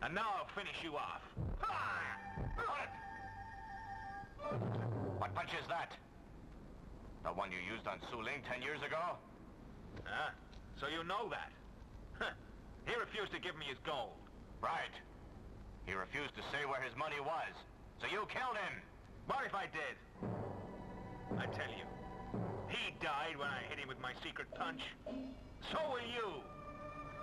And now I'll finish you off. What punch is that? The one you used on Su Ling 10 years ago? Huh? So you know that? He refused to give me his gold. Right. He refused to say where his money was. So you killed him. What if I did? I tell you, he died when I hit him with my secret punch. So will you.